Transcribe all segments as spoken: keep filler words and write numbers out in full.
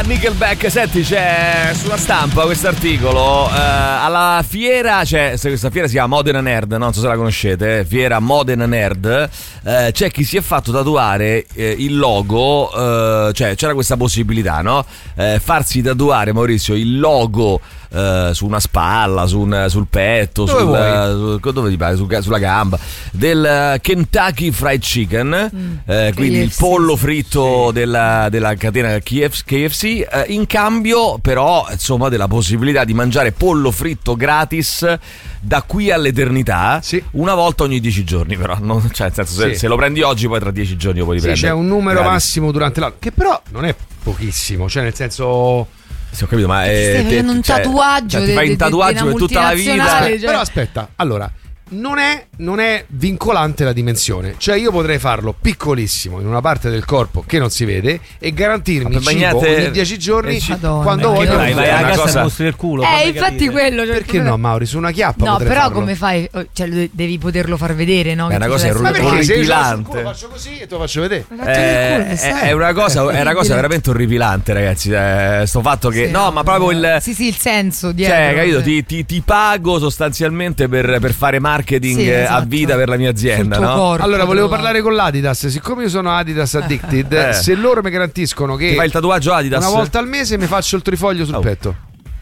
da Nickelback. Senti, c'è sulla stampa questo articolo. Eh, alla fiera, cioè, questa fiera si chiama Modena Nerd, non so se la conoscete. Eh, fiera Modena Nerd. Eh, c'è chi si è fatto tatuare eh, il logo. Eh, cioè, c'era questa possibilità, no? Eh, farsi tatuare, Maurizio, il logo. Uh, su una spalla, su un, sul petto, dove, sul, uh, dove ti pare, su, sulla gamba del uh, Kentucky Fried Chicken, mm, uh, quindi il pollo fritto sì. della, della catena K F C, uh, in cambio però insomma della possibilità di mangiare pollo fritto gratis da qui all'eternità, sì. una volta ogni dieci giorni, però non, cioè, nel senso, se, sì. se lo prendi oggi poi tra dieci giorni lo puoi riprendere. Sì, c'è un numero gratis. Massimo durante l'anno, che però non è pochissimo, cioè nel senso... Sì, ho capito, ma ti stai facendo un cioè, tatuaggio, cioè, ti fai un tatuaggio per tutta la vita. Cioè. Però aspetta, allora non è, non è vincolante la dimensione, cioè io potrei farlo piccolissimo in una parte del corpo che non si vede e garantirmi cibo bagnate... ogni dieci giorni Madonna. quando voglio. Vai, vai a casa cosa... e mostri il culo. Eh, infatti capire. quello. Cioè, perché no, Mauri, su una chiappa no, però farlo. come fai? Cioè, devi poterlo far vedere, no? È una cosa ma perché se io orripilante. culo, faccio così e te lo faccio vedere. Eh, è, è una cosa, è una cosa veramente orripilante, ragazzi. Eh, sto fatto che sì, no, ma proprio il sì, sì, il senso dietro. Cioè, capito? Ti, ti, ti pago sostanzialmente per, per fare marketing sì, esatto. a vita per la mia azienda, no? Corpo, allora volevo però. parlare con l'Adidas, siccome io sono Adidas Addicted, eh. se loro mi garantiscono che ti fai il tatuaggio Adidas una volta al mese mi faccio il trifoglio sul oh. petto.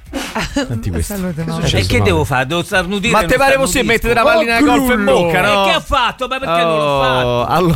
Senti questo. Salute, Che no. E che devo fare? Devo starnutire? Ma te pare possibile mettere la pallina di golf in bocca, no? E che ha fatto? Ma perché non l'ho fatto? Allora...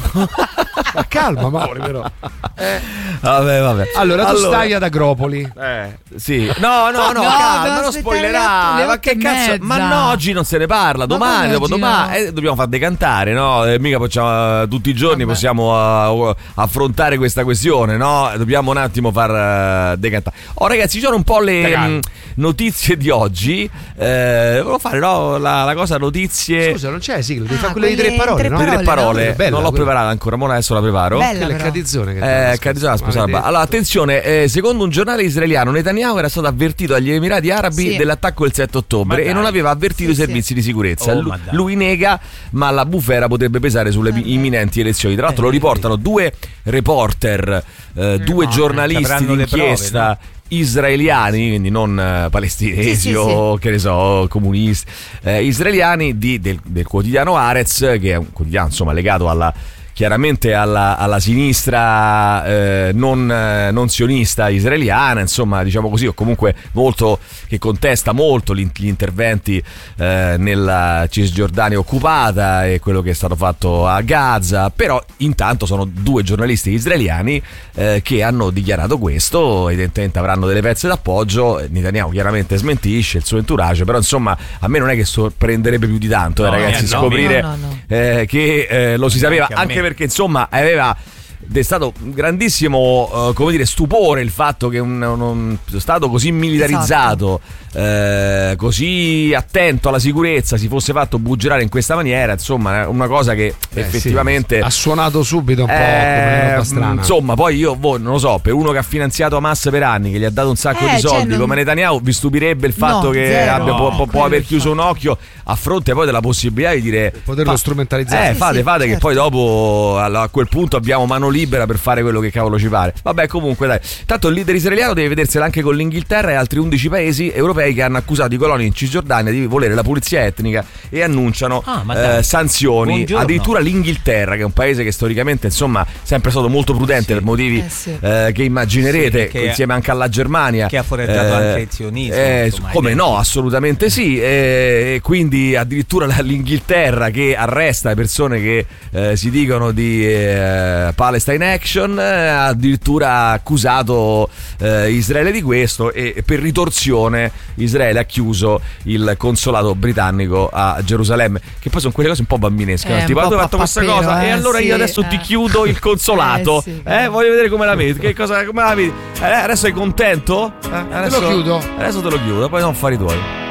Ma calma, Mauri, però. Eh. Vabbè, vabbè. Allora, tu allora... stai ad Agropoli. Eh, sì. No, no, no, no calma, non no, spoilerà. Ma che cazzo? Ma no, oggi non se ne parla. Domani, dopodomani, no? eh, dobbiamo far decantare, no? Eh, mica possiamo, tutti i giorni Vabbè. possiamo uh, affrontare questa questione, no? Dobbiamo un attimo far uh, decantare. Oh, ragazzi, ci sono un po' le mh, notizie di oggi. Eh, volevo fare, no? La, la cosa notizie. Scusa, non c'è sigla, devi Ah, fare quelle di tre quelle parole, tre no? parole, Tre parole, no? Bella, non l'ho quella. preparata ancora, ma adesso la preparo. Bella, Che è però. cadizzone che Eh, Cadizzone, scusate. Allora, attenzione, eh, secondo un giornale israeliano, Netanyahu era stato avvertito dagli Emirati Arabi sì. dell'attacco del sette ottobre e non aveva avvertito sì, i servizi sì. di sicurezza. Oh, Lu- lui nega, ma la bufera potrebbe pesare sulle eh, imminenti elezioni. Tra l'altro eh, lo riportano due reporter, eh, due no, giornalisti avranno le d'inchiesta. prove, no? Israeliani, quindi non uh, palestinesi sì, sì, o che ne so, comunisti, eh, israeliani di, del, del quotidiano Haaretz, che è un quotidiano insomma legato alla chiaramente alla, alla sinistra eh, non, eh, non sionista israeliana, insomma, diciamo così, o comunque molto che contesta molto gli, gli interventi eh, nella Cisgiordania occupata e quello che è stato fatto a Gaza. Però intanto sono due giornalisti israeliani eh, che hanno dichiarato questo, evidentemente avranno delle pezze d'appoggio. Netanyahu chiaramente smentisce il suo entourage, però insomma a me non è che sorprenderebbe più di tanto, eh, no, ragazzi, eh, no, scoprire no, no, no. Eh, che eh, lo si sapeva, anche, anche perché insomma aveva destato un grandissimo uh, come dire stupore il fatto che un, un, un stato così militarizzato, esatto. eh, così attento alla sicurezza si fosse fatto bugerare in questa maniera. Insomma, una cosa che eh, effettivamente sì. ha suonato subito un po' eh, come una roba strana. Insomma, poi io boh, non lo so, per uno che ha finanziato Hamas per anni, che gli ha dato un sacco eh, di soldi, cioè non... come Netanyahu, vi stupirebbe il fatto no, che zero. abbia, può, può, può aver chiuso fatto. un occhio a fronte poi della possibilità di dire poterlo fa, strumentalizzare. eh, sì, fate, sì, fate certo. che poi dopo a quel punto abbiamo mano libera per fare quello che cavolo ci pare. Vabbè, comunque dai, tanto il leader israeliano deve vedersela anche con l'Inghilterra e altri undici paesi europei che hanno accusato i coloni in Cisgiordania di volere la pulizia etnica e annunciano ah, eh, sanzioni. Buongiorno. Addirittura l'Inghilterra, che è un paese che storicamente insomma sempre stato molto prudente sì. per motivi eh, sì. eh, che immaginerete, sì, che insieme anche alla Germania, che ha foraggiato eh, anche il zionismo, eh, insomma, come no, assolutamente sì, e quindi addirittura l'Inghilterra che arresta le persone che eh, si dicono di eh, Palestine Action, eh, addirittura ha accusato eh, Israele di questo, e per ritorsione Israele ha chiuso il consolato britannico a Gerusalemme, che poi sono quelle cose un po' bambinesche, eh, tipo tu hai fatto questa pappero, cosa eh, e allora sì, io adesso eh. ti chiudo il consolato, eh, sì, eh, voglio vedere come la vedi, che cosa, come la vedi, eh, adesso sei contento? Eh, adesso te lo chiudo adesso te lo chiudo, poi non fare i tuoi.